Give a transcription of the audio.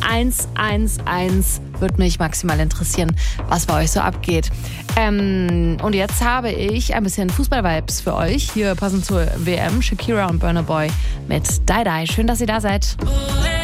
111. Würde mich maximal interessieren, was bei euch so abgeht. Und jetzt habe ich ein bisschen Fußball-Vibes für euch. Hier passend zur WM, Shakira und Burna Boy mit Die Die. Schön, dass ihr da seid.